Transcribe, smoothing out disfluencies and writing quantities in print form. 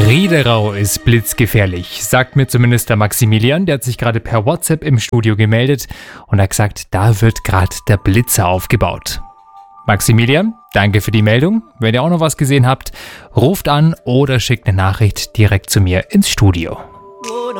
Riederau ist blitzgefährlich, sagt mir zumindest der Maximilian. Der hat sich gerade per WhatsApp im Studio gemeldet und hat gesagt, da wird gerade der Blitzer aufgebaut. Maximilian, danke für die Meldung. Wenn ihr auch noch was gesehen habt, ruft an oder schickt eine Nachricht direkt zu mir ins Studio.